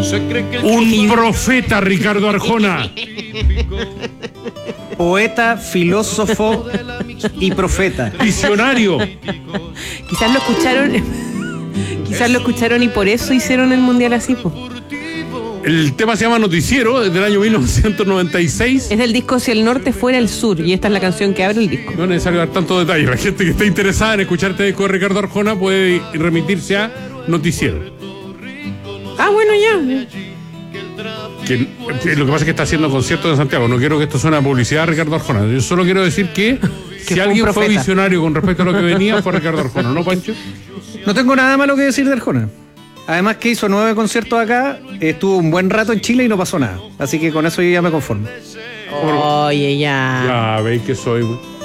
Un profeta, Ricardo Arjona. Poeta, filósofo y profeta. Visionario. Quizás lo escucharon y por eso hicieron el mundial así, po. El tema se llama Noticiero, es del año 1996. Es del disco Si el norte fuera el sur, y esta es la canción que abre el disco. No es necesario dar tantos detalles. La gente que esté interesada en escuchar este disco de Ricardo Arjona puede remitirse a Noticiero. Ah, bueno, ya. Lo que pasa es que está haciendo conciertos en Santiago. No quiero que esto suene a publicidad de Ricardo Arjona. Yo solo quiero decir que si alguien fue visionario con respecto a lo que venía, fue Ricardo Arjona, ¿no, Pancho? No tengo nada malo que decir de Arjona. Además que hizo 9 conciertos acá, estuvo un buen rato en Chile y no pasó nada. Así que con eso yo ya me conformo. Oye, ya. Ya, veis que soy.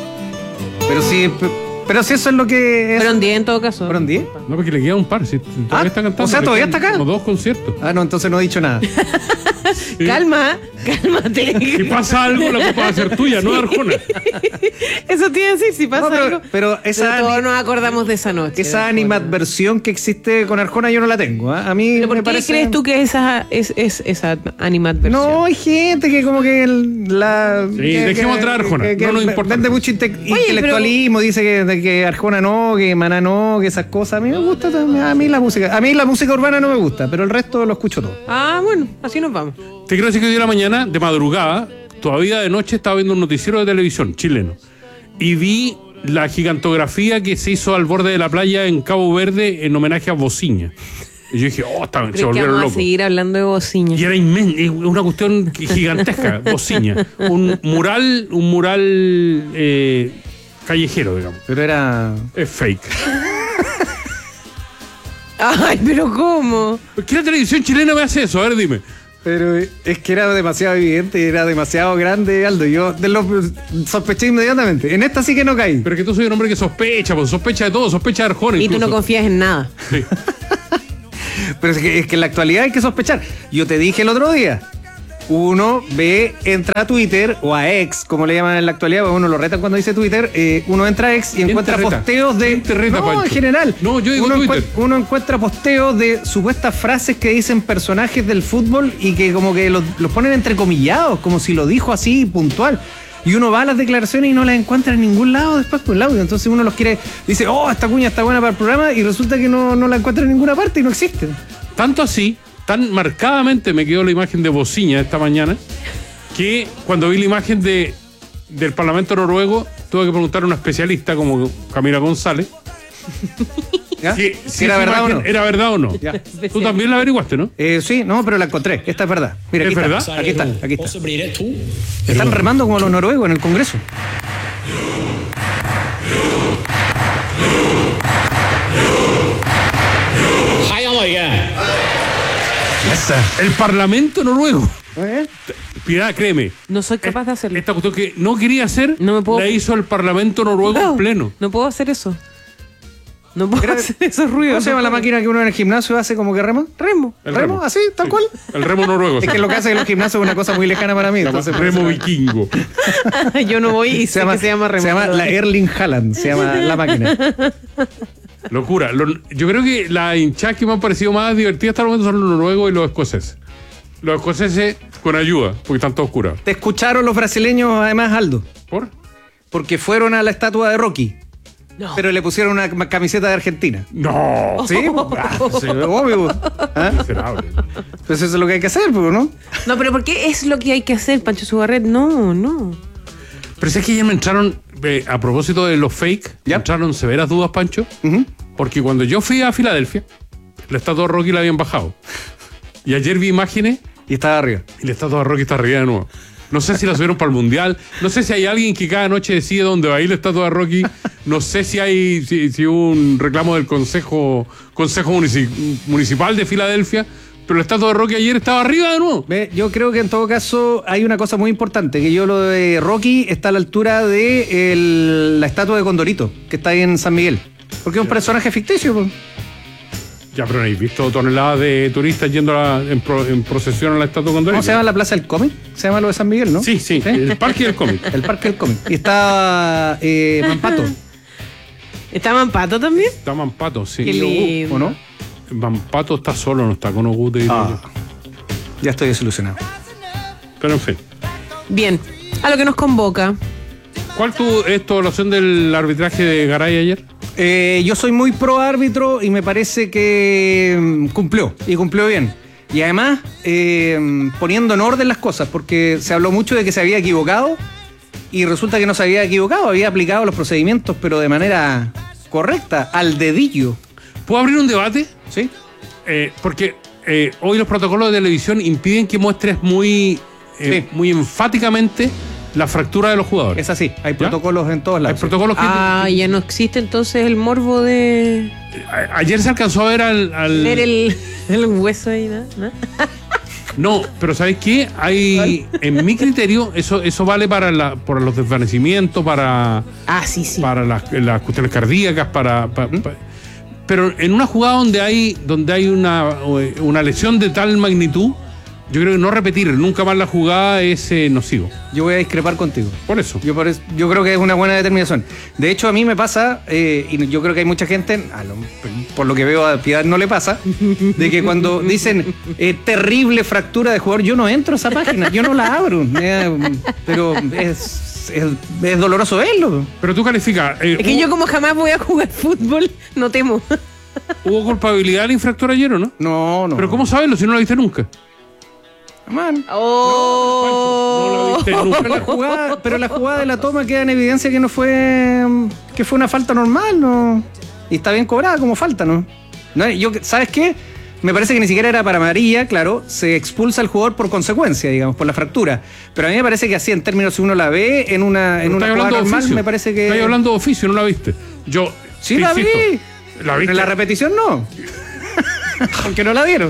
Pero si eso es lo que es. Fueron 10 en todo caso. ¿Fueron 10? No, porque le queda un par. Si todavía está cantando. O sea, ¿todavía está acá? Como 2 conciertos. Ah, no, entonces no he dicho nada. Sí. Cálmate. Si pasa algo, la culpa va a ser tuya, no de Arjona. Eso te iba a decir, si pasa No, algo. pero todos nos acordamos de esa noche. Esa animadversión que existe con Arjona yo no la tengo. A mí ¿Pero por me qué parece... crees tú que es esa animadversión? No, hay gente que como que dejemos atrás a Arjona, no nos importa. Vende mucho intelectualismo, dice que Arjona no, que Maná no, que esas cosas. A mí me gusta, a mí la música urbana no me gusta, pero el resto lo escucho todo. Ah, bueno, así nos vamos. Te quiero decir que hoy de la mañana, de madrugada, todavía de noche, estaba viendo un noticiero de televisión chileno y vi la gigantografía que se hizo al borde de la playa en Cabo Verde en homenaje a Bociña. Y yo dije, se volvieron locos. locos. A seguir hablando de Bociña. Y era inmensa, una cuestión gigantesca, Bociña. Un mural callejero, digamos. Pero era... Es fake. Ay, pero ¿cómo? ¿Por qué la televisión chilena me hace eso? A ver, dime. Pero es que era demasiado evidente, era demasiado grande, Aldo. Yo sospeché inmediatamente. En esta sí que no caí. Pero que tú soy un hombre que sospecha, pues sospecha de todo, sospecha de Arjona. Y incluso. tú no confías en nada. Sí. Pero es que en la actualidad hay que sospechar. Yo te dije el otro día, uno entra a Twitter o a X, como le llaman en la actualidad, porque uno lo retan cuando dice Twitter, uno entra a X y encuentra posteos de... Reta, no, Pancho? en general. No, yo digo Twitter. Uno encuentra posteos de supuestas frases que dicen personajes del fútbol y que como que los ponen entrecomillados, como si lo dijo así puntual. Y uno va a las declaraciones y no las encuentra en ningún lado después por el audio. Entonces uno los quiere, dice, esta cuña está buena para el programa, y resulta que no la encuentra en ninguna parte y no existen. Tanto así, tan marcadamente me quedó la imagen de Bociña esta mañana, que cuando vi la imagen del Parlamento noruego, tuve que preguntar a una especialista como Camila González. ¿Ya? Si ¿Era verdad o no? ¿Era verdad o no? Ya. Tú también la averiguaste, ¿no? Sí, no, pero la encontré. Esta es verdad. Mira, ¿Es aquí verdad? está. Aquí está. Están remando como los noruegos en el Congreso. El Parlamento noruego. ¿Eh? Piedad, créeme. No soy capaz de hacerlo. Esta cuestión que no quería hacer, No me puedo- la hizo el Parlamento noruego en pleno. No puedo hacer eso. No puedo hacer esos ruidos. ¿Cómo se llama la máquina que uno en el gimnasio hace como que rema? Remo. El ¿Remo? ¿Así? ¿Tal cual? El remo noruego. Es que lo que hace en los gimnasios es una cosa muy lejana para mí. Entonces, remo vikingo. Yo no voy y sé que se llama remo. Se llama la Erling Haaland, se llama la máquina. Locura. Yo creo que las hinchadas que me han parecido más divertidas hasta el momento son los noruegos y los escoceses. Los escoceses con ayuda, porque están todos curados. Te escucharon los brasileños, además, Aldo, ¿Por? porque fueron a la estatua de Rocky. No. Pero le pusieron una camiseta de Argentina. No. Sí, sí, obvio. ¿Ah? Miserable. Pues eso es lo que hay que hacer, ¿no? No, pero ¿por qué es lo que hay que hacer, Pancho Sugarret? No. Pero si es que ya me entraron, a propósito de los fake, me ¿Ya? entraron severas dudas, Pancho, porque cuando yo fui a Filadelfia, la estatua de Rocky la habían bajado. Y ayer vi imágenes Y estaba arriba. y la estatua de Rocky está arriba de nuevo. No sé si la subieron para el Mundial, no sé si hay alguien que cada noche decide dónde va a ir la estatua de Rocky, no sé si hay si hubo un reclamo del Consejo Municipal de Filadelfia, pero la estatua de Rocky ayer estaba arriba de nuevo. Yo creo que en todo caso hay una cosa muy importante, que lo de Rocky está a la altura de la estatua de Condorito, que está ahí en San Miguel. Porque es un personaje ficticio, pues. Ya, pero ¿no habéis visto toneladas de turistas yendo en procesión a la estatua de Condorito? ¿Cómo se llama la Plaza del Cómic? Se llama lo de San Miguel, ¿no? Sí, el Parque del Cómic. El Parque del Cómic. Y está Mampato, ¿Está Mampato también? Está Mampato, sí. Qué lindo. ¿o no? Mampato está solo, no está con Ogute. Ah. Ya estoy desilusionado. Pero en fin. Bien, a lo que nos convoca. ¿Cuál es tu evaluación del arbitraje de Garay ayer? Yo soy muy pro árbitro y me parece que cumplió bien. Y además, poniendo en orden las cosas, porque se habló mucho de que se había equivocado y resulta que no se había equivocado, había aplicado los procedimientos, pero de manera correcta, al dedillo. ¿Puedo abrir un debate? ¿Sí? Porque hoy los protocolos de televisión impiden que muestres muy enfáticamente la fractura de los jugadores. Es así, hay protocolos en todos lados. Hay protocolos que... Ya no existe entonces el morbo de... Ayer se alcanzó a ver al... ver el hueso ahí, ¿no? No, pero ¿sabes qué? Hay, en mi criterio, eso vale para los desvanecimientos, para... Sí. Para las cuestiones cardíacas, pero en una jugada donde hay una lesión de tal magnitud, yo creo que no repetir nunca más la jugada es nocivo. Yo voy a discrepar contigo. Por eso. Yo creo que es una buena determinación. De hecho, a mí me pasa, y yo creo que hay mucha gente, por lo que veo a Piedad no le pasa, de que cuando dicen terrible fractura de jugador, yo no entro a esa página, yo no la abro. Pero es doloroso verlo. Pero tú calificas. Es que yo como jamás voy a jugar fútbol, no temo. ¿Hubo culpabilidad del infractor ayer o no? No. ¿Pero cómo saberlo si no lo viste nunca? Man. No lo viste nunca. Pero la jugada de la toma queda en evidencia que fue una falta normal, ¿no? Y está bien cobrada como falta, ¿no? ¿Sabes qué? Me parece que ni siquiera era para amarilla, claro, se expulsa al jugador por consecuencia, digamos, por la fractura. Pero a mí me parece que así, en términos, si uno la ve en una jugada normal, me parece que... Estoy hablando de oficio, no la viste. Yo sí la vi. ¿La viste? En la repetición no. Porque no la dieron.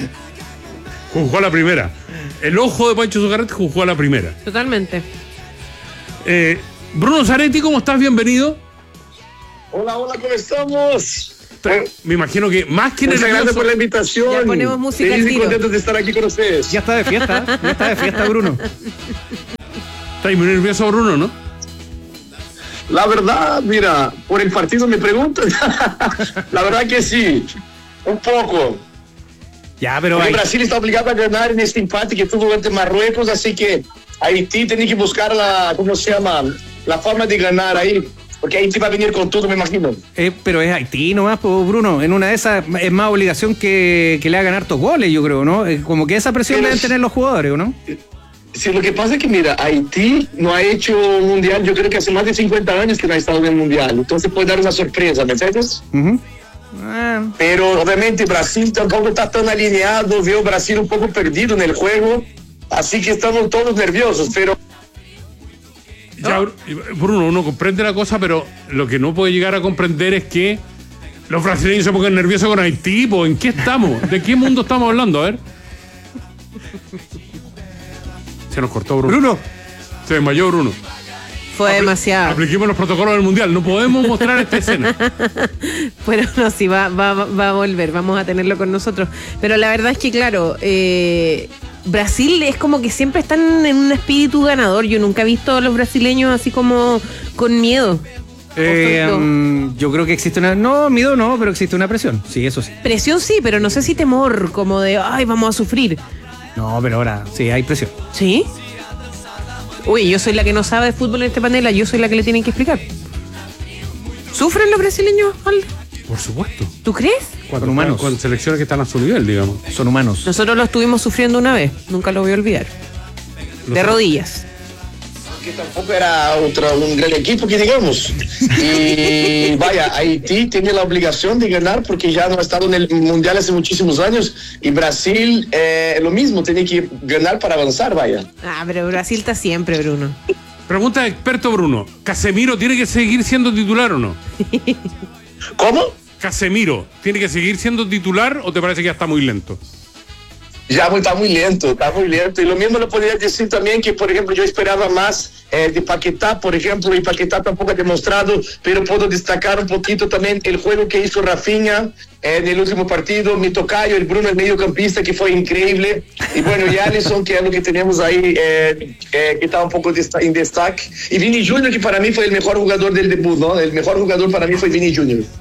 Jugó a la primera. El ojo de Pancho Zucarret jugó a la primera. Totalmente. Bruno Zanetti, ¿cómo estás? Bienvenido. Hola, ¿cómo estamos? Me imagino que más que muchas gracias por la invitación. Ya ponemos música al Feliz y tiro. contento de estar aquí con ustedes. Ya está de fiesta, Bruno. Estás muy nervioso, Bruno, ¿no? La verdad, mira, por el partido me preguntan. La verdad que sí, un poco. Ya, pero Brasil está obligado a ganar en este empate que tuvo ante Marruecos, así que Haití tiene que buscar la forma de ganar ahí, porque Haití va a venir con todo, me imagino. Pero es Haití nomás, pues, Bruno. En una de esas es más obligación que le hagan hartos goles, yo creo, ¿no? Como que esa presión deben tener los jugadores, ¿o no? Sí, lo que pasa es que, mira, Haití no ha hecho un mundial, yo creo que hace más de 50 años que no ha estado en el mundial, entonces puede dar una sorpresa, ¿me entiendes? Pero obviamente Brasil tampoco está tan alineado, veo Brasil un poco perdido en el juego, así que estamos todos nerviosos, pero... Ya, Bruno, uno comprende la cosa, pero lo que no puede llegar a comprender es que los brasileños se pongan nerviosos con Haití. ¿En qué estamos? ¿De qué mundo estamos hablando? A ver. Se nos cortó Bruno. Se desmayó Bruno. Fue demasiado. Apliquemos los protocolos del mundial. No podemos mostrar esta escena. Pero no, sí, va a volver. Vamos a tenerlo con nosotros. Pero la verdad es que, claro, Brasil es como que siempre están en un espíritu ganador. Yo nunca he visto a los brasileños así como con miedo. Yo creo que existe una... No, miedo no, pero existe una presión. Sí, eso sí. Presión sí, pero no sé si temor, como de, ay, vamos a sufrir. No, pero ahora sí hay presión. ¿Sí? Uy, yo soy la que no sabe de fútbol en este panela, yo soy la que le tienen que explicar. ¿Sufren los brasileños, Aldo? Por supuesto. ¿Tú crees? Son humanos. Con selecciones que están a su nivel, digamos. Son humanos. Nosotros lo estuvimos sufriendo una vez, nunca lo voy a olvidar. De rodillas. Que tampoco era un gran equipo, que digamos. Y vaya, Haití tiene la obligación de ganar porque ya no ha estado en el Mundial hace muchísimos años. Y Brasil, lo mismo, tiene que ganar para avanzar, vaya. Pero Brasil está siempre, Bruno. Pregunta de experto Bruno. ¿Casemiro tiene que seguir siendo titular o no? ¿Cómo? ¿Casemiro tiene que seguir siendo titular o te parece que ya está muy lento? Ya está muy lento. Y lo mismo lo podría decir también que, por ejemplo, yo esperaba más de Paquetá, por ejemplo, y Paquetá tampoco ha demostrado, pero puedo destacar un poquito también el juego que hizo Rafinha en el último partido, mi tocayo, el Bruno, el mediocampista, que fue increíble, y bueno, y Alisson, que es lo que tenemos ahí, que está un poco en destaque, y Vini Junior, que para mí fue el mejor jugador del debut, ¿no? El mejor jugador para mí fue Vini Junior.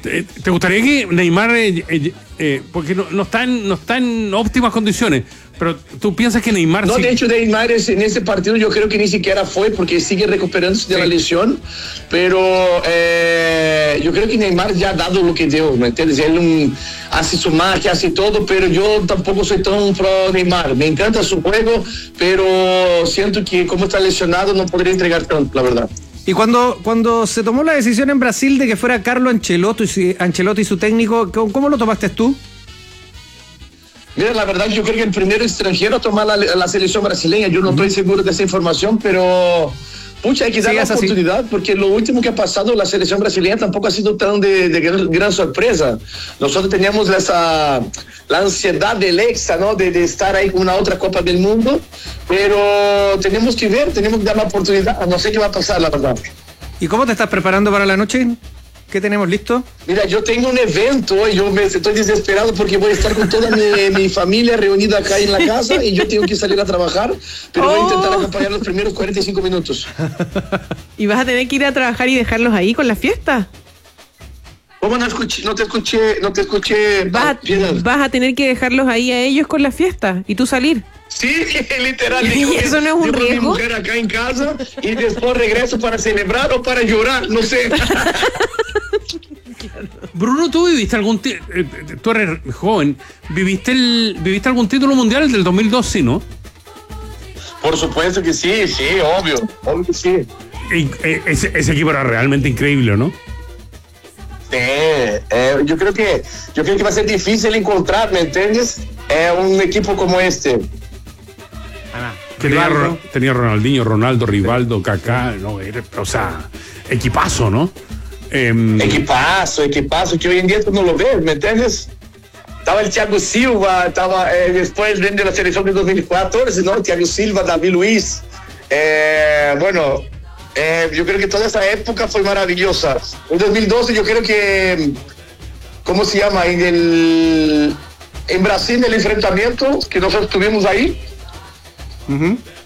¿Te gustaría que Neymar, porque no está en óptimas condiciones, pero tú piensas que Neymar... No, de hecho, Neymar en ese partido yo creo que ni siquiera fue porque sigue recuperándose de la lesión, pero yo creo que Neymar ya ha dado lo que dio, ¿me entiendes? Él hace su magia, hace todo, pero yo tampoco soy tan pro Neymar. Me encanta su juego, pero siento que como está lesionado no podría entregar tanto, la verdad. Y cuando se tomó la decisión en Brasil de que fuera Carlo Ancelotti su técnico, ¿cómo lo tomaste tú? Mira, la verdad yo creo que el primer extranjero a tomar la selección brasileña, yo no estoy seguro de esa información, pero pucha, hay que dar la oportunidad, porque lo último que ha pasado la selección brasileña tampoco ha sido tan de gran sorpresa. Nosotros teníamos la ansiedad del Hexa, ¿no? De estar ahí con una otra Copa del Mundo, pero tenemos que dar la oportunidad, no sé qué va a pasar, la verdad. ¿Y cómo te estás preparando para la noche? ¿Qué tenemos listo? Mira, yo tengo un evento y yo estoy desesperado porque voy a estar con toda mi familia reunida acá en la casa y yo tengo que salir a trabajar, pero voy a intentar acompañar los primeros 45 minutos. ¿Y vas a tener que ir a trabajar y dejarlos ahí con la fiesta? ¿Cómo no te escuché? Vas a tener que dejarlos ahí a ellos con la fiesta y tú salir. Sí, literal. ¿Y eso no es un riesgo? Mi mujer acá en casa y después regreso para celebrar o para llorar, no sé. Bruno, ¿tú viviste tú eres joven, ¿viviste algún título mundial, el del 2002, sí, no? Por supuesto que sí, obvio que sí. Ese equipo era realmente increíble, ¿no? Sí, yo creo que va a ser difícil encontrar, ¿me entiendes? Un equipo como este. Tenía Ronaldinho, Ronaldo, Rivaldo, Kaká, no, o sea, equipazo, ¿no? Equipazo, que hoy en día tú no lo ves, ¿me entiendes? Estaba el Thiago Silva, después de la selección de 2014, ¿no? Thiago Silva, David Luiz. Yo creo que toda esa época fue maravillosa. En 2012 yo creo que, ¿cómo se llama? En Brasil, el enfrentamiento que nosotros tuvimos ahí,